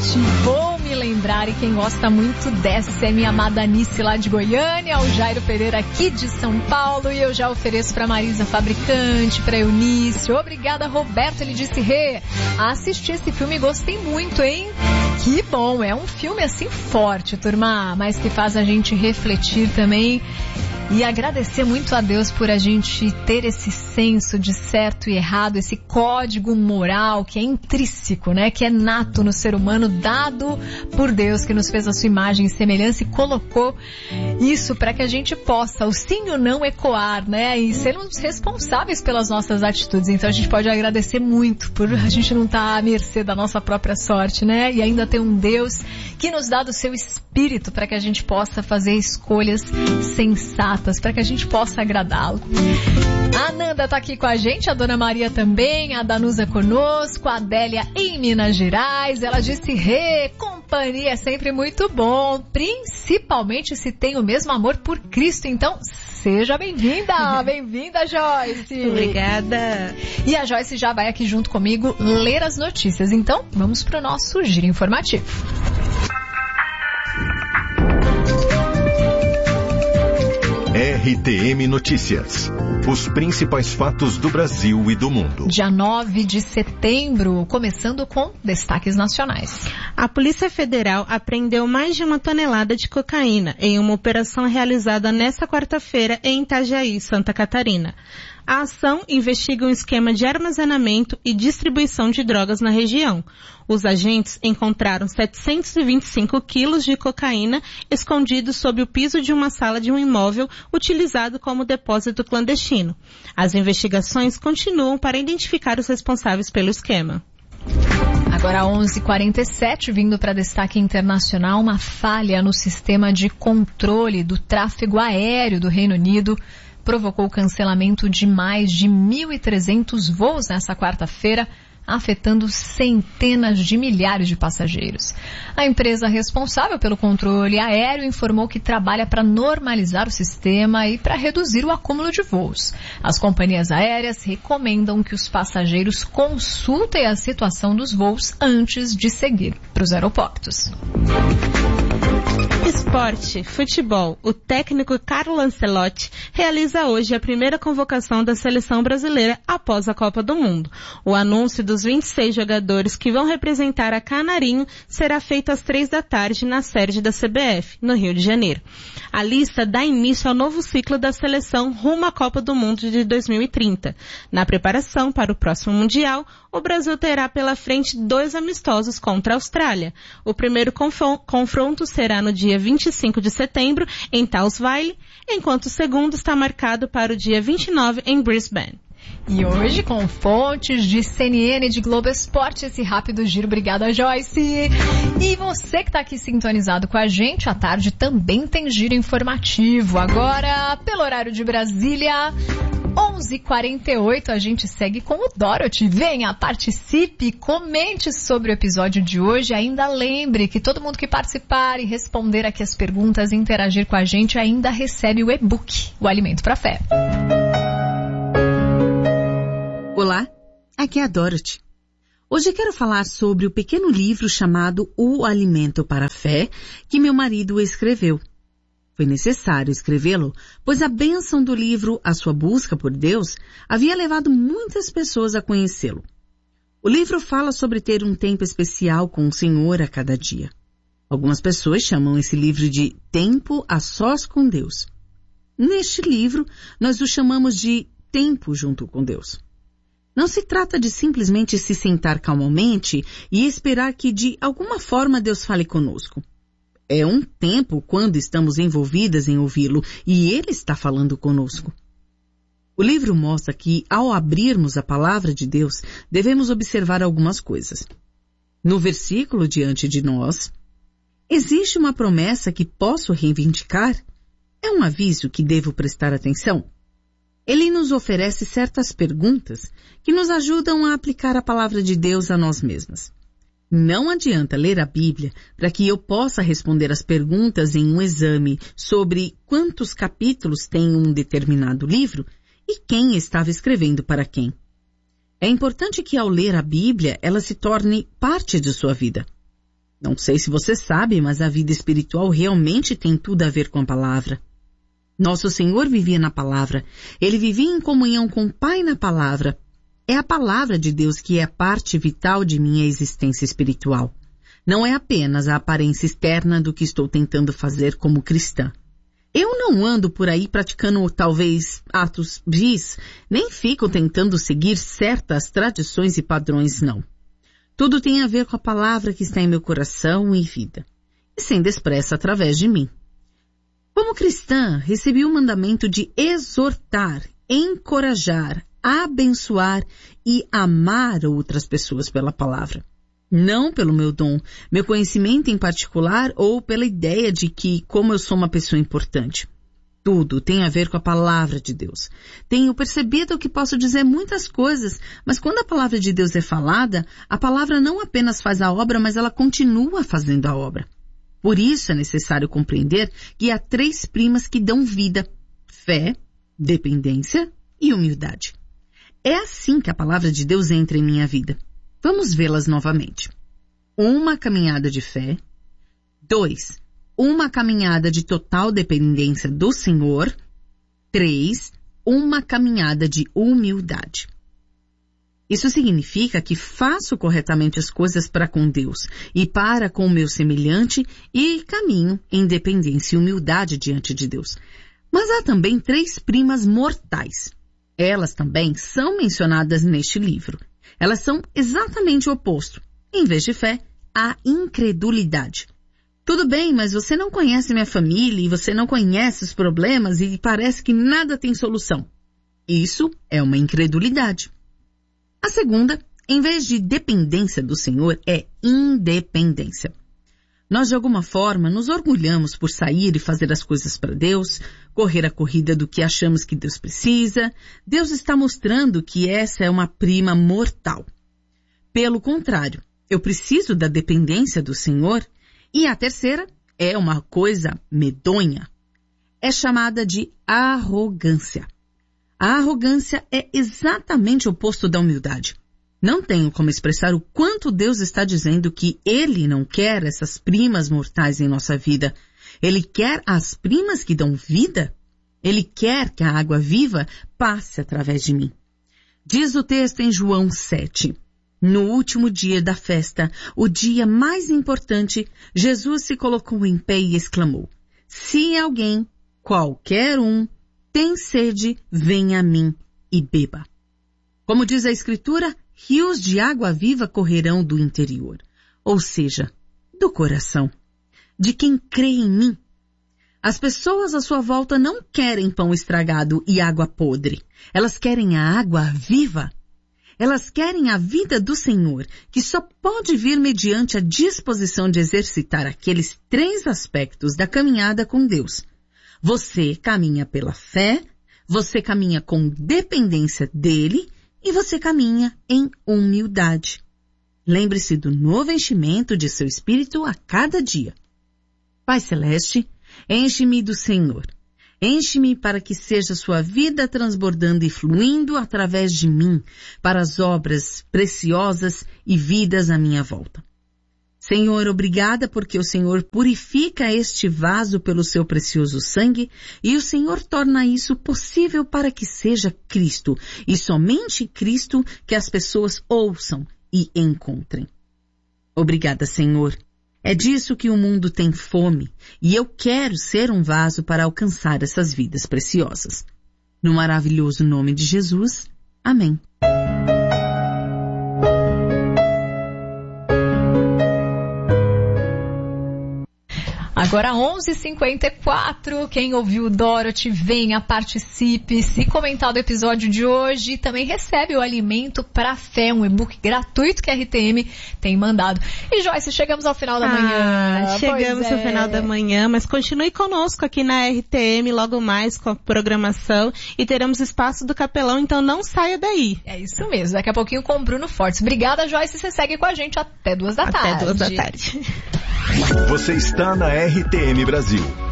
gente, vou me lembrar, e quem gosta muito dessa é minha amada Anice lá de Goiânia, o Jairo Pereira aqui de São Paulo, e eu já ofereço pra Marisa Fabricante, pra Eunice. Obrigada, Roberto, ele disse: Rê, assisti esse filme e gostei muito, hein? Que bom, é um filme assim forte, turma, mas que faz a gente refletir também e agradecer muito a Deus por a gente ter esse senso de certo e errado, esse código moral que é intrínseco, né? Que é nato no ser humano, dado por Deus, que nos fez a sua imagem e semelhança e colocou isso para que a gente possa, o sim e o não, ecoar, né? E sermos responsáveis pelas nossas atitudes. Então a gente pode agradecer muito por a gente não estar à mercê da nossa própria sorte, né? E ainda ter um Deus que nos dá do seu espírito para que a gente possa fazer escolhas sensatas, para que a gente possa agradá-lo. A Nanda tá aqui com a gente, a Dona Maria também, a Danusa conosco, a Adélia em Minas Gerais. Ela disse: Rê, companhia é sempre muito bom, principalmente se tem o mesmo amor por Cristo. Então, seja bem-vinda, bem-vinda, Joyce. Obrigada. E a Joyce já vai aqui junto comigo ler as notícias. Então, vamos pro nosso giro informativo. RTM Notícias. Os principais fatos do Brasil e do mundo. Dia 9 de setembro, começando com destaques nacionais. A Polícia Federal apreendeu mais de 1 tonelada de cocaína em uma operação realizada nesta quarta-feira em Itajaí, Santa Catarina. A ação investiga um esquema de armazenamento e distribuição de drogas na região. Os agentes encontraram 725 quilos de cocaína escondidos sob o piso de uma sala de um imóvel utilizado como depósito clandestino. As investigações continuam para identificar os responsáveis pelo esquema. Agora 11h47, vindo para destaque internacional, uma falha no sistema de controle do tráfego aéreo do Reino Unido provocou o cancelamento de mais de 1.300 voos nessa quarta-feira, afetando centenas de milhares de passageiros. A empresa responsável pelo controle aéreo informou que trabalha para normalizar o sistema e para reduzir o acúmulo de voos. As companhias aéreas recomendam que os passageiros consultem a situação dos voos antes de seguir para os aeroportos. Esporte, futebol. O técnico Carlo Ancelotti realiza hoje a primeira convocação da seleção brasileira após a Copa do Mundo. O anúncio dos 26 jogadores que vão representar a Canarinho será feito às 15h na sede da CBF, no Rio de Janeiro. A lista dá início ao novo ciclo da seleção rumo à Copa do Mundo de 2030. Na preparação para o próximo Mundial, o Brasil terá pela frente 2 amistosos contra a Austrália. O primeiro confronto será no dia 25 de setembro, em Townsville, enquanto o segundo está marcado para o dia 29 em Brisbane. E hoje, com fontes de CNN e de Globo Esporte, esse rápido giro. Obrigada, Joyce. E você que está aqui sintonizado com a gente, à tarde também tem giro informativo. Agora, pelo horário de Brasília, 11h48, a gente segue com o Dorothy. Venha, participe, comente sobre o episódio de hoje. Ainda lembre que todo mundo que participar e responder aqui as perguntas e interagir com a gente ainda recebe o e-book, O Alimento para a Fé. Olá, aqui é a Dorothy. Hoje quero falar sobre o pequeno livro chamado O Alimento para a Fé, que meu marido escreveu. Foi necessário escrevê-lo, pois a bênção do livro, a sua busca por Deus, havia levado muitas pessoas a conhecê-lo. O livro fala sobre ter um tempo especial com o Senhor a cada dia. Algumas pessoas chamam esse livro de Tempo a Sós com Deus. Neste livro, nós o chamamos de Tempo junto com Deus. Não se trata de simplesmente se sentar calmamente e esperar que de alguma forma Deus fale conosco. É um tempo quando estamos envolvidas em ouvi-lo e Ele está falando conosco. O livro mostra que, ao abrirmos a palavra de Deus, devemos observar algumas coisas. No versículo diante de nós, existe uma promessa que posso reivindicar? É um aviso que devo prestar atenção? Ele nos oferece certas perguntas que nos ajudam a aplicar a palavra de Deus a nós mesmas. Não adianta ler a Bíblia para que eu possa responder as perguntas em um exame sobre quantos capítulos tem um determinado livro e quem estava escrevendo para quem. É importante que ao ler a Bíblia ela se torne parte de sua vida. Não sei se você sabe, mas a vida espiritual realmente tem tudo a ver com a palavra. Nosso Senhor vivia na palavra. Ele vivia em comunhão com o Pai na palavra. É a palavra de Deus que é a parte vital de minha existência espiritual. Não é apenas a aparência externa do que estou tentando fazer como cristã. Eu não ando por aí praticando talvez atos vis, nem fico tentando seguir certas tradições e padrões, não. Tudo tem a ver com a palavra que está em meu coração e vida, e sendo expressa através de mim. Como cristã, recebi o mandamento de exortar, encorajar, abençoar e amar outras pessoas pela palavra. Não pelo meu dom, meu conhecimento em particular ou pela ideia de que como eu sou uma pessoa importante. Tudo tem a ver com a palavra de Deus. Tenho percebido que posso dizer muitas coisas, mas quando a palavra de Deus é falada, a palavra não apenas faz a obra, mas ela continua fazendo a obra. Por isso é necessário compreender que há 3 primas que dão vida: fé, dependência e humildade. É assim que a palavra de Deus entra em minha vida. Vamos vê-las novamente. 1 caminhada de fé. 2, uma caminhada de total dependência do Senhor. 3, uma caminhada de humildade. Isso significa que faço corretamente as coisas para com Deus e para com o meu semelhante e caminho em dependência e humildade diante de Deus. Mas há também 3 primas mortais. Elas também são mencionadas neste livro. Elas são exatamente o oposto. Em vez de fé, há incredulidade. Tudo bem, mas você não conhece minha família e você não conhece os problemas e parece que nada tem solução. Isso é uma incredulidade. A segunda, em vez de dependência do Senhor, é independência. Nós, de alguma forma, nos orgulhamos por sair e fazer as coisas para Deus, correr a corrida do que achamos que Deus precisa. Deus está mostrando que essa é uma prima mortal. Pelo contrário, eu preciso da dependência do Senhor. E a terceira é uma coisa medonha. É chamada de arrogância. A arrogância é exatamente o oposto da humildade. Não tenho como expressar o quanto Deus está dizendo que Ele não quer essas primas mortais em nossa vida. Ele quer as primas que dão vida. Ele quer que a água viva passe através de mim. Diz o texto em João 7. No último dia da festa, o dia mais importante, Jesus se colocou em pé e exclamou: se alguém, qualquer um, tem sede, venha a mim e beba. Como diz a Escritura, rios de água viva correrão do interior, ou seja, do coração, de quem crê em mim. As pessoas à sua volta não querem pão estragado e água podre. Elas querem a água viva. Elas querem a vida do Senhor, que só pode vir mediante a disposição de exercitar aqueles 3 aspectos da caminhada com Deus. Você caminha pela fé, você caminha com dependência dele e você caminha em humildade. Lembre-se do novo enchimento de seu espírito a cada dia. Pai Celeste, enche-me do Senhor. Enche-me para que seja sua vida transbordando e fluindo através de mim para as obras preciosas e vidas à minha volta. Senhor, obrigada porque o Senhor purifica este vaso pelo seu precioso sangue e o Senhor torna isso possível para que seja Cristo e somente Cristo que as pessoas ouçam e encontrem. Obrigada, Senhor. É disso que o mundo tem fome e eu quero ser um vaso para alcançar essas vidas preciosas. No maravilhoso nome de Jesus. Amém. Agora 11h54, quem ouviu o Dorothy, venha, participe, se comentar do episódio de hoje, também recebe o Alimento para a Fé, um e-book gratuito que a RTM tem mandado. E Joyce, chegamos ao final da manhã. Chegamos ao final da manhã, mas continue conosco aqui na RTM, logo mais com a programação e teremos espaço do Capelão, então não saia daí. É isso mesmo, daqui a pouquinho com o Bruno Fortes. Obrigada, Joyce, você segue com a gente até 2 da tarde. Até 2 da tarde. Você está na RTM Brasil.